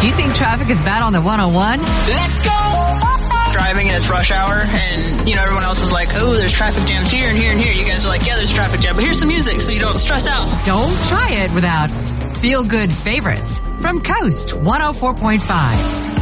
Do you think traffic is bad on the 101? Let's go! Driving and it's rush hour, and, everyone else is like, oh, there's traffic jams here and here and here. You guys are like, yeah, there's traffic jam, but here's some music so you don't stress out. Don't try it without feel-good favorites from Coast 104.5.